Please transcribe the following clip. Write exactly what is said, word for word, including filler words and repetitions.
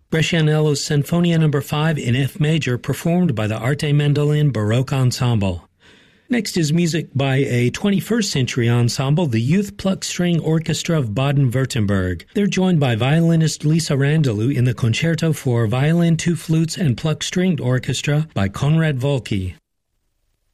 Brescianello's Sinfonia number five in F major, performed by the Arte Mandolin Baroque Ensemble. Next is music by a twenty-first century ensemble, the Youth Pluck String Orchestra of Baden-Württemberg. They're joined by violinist Lisa Randalou in the Concerto for Violin, Two Flutes, and Pluck Stringed Orchestra by Konrad Volke.